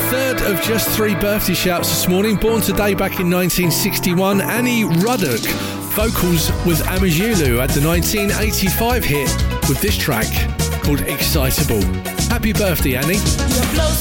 third of just 3 birthday shouts this morning. Born today back in 1961, Annie Ruddock. Vocals with Amajulu had the 1985 hit with this track called Excitable. Happy birthday, Annie.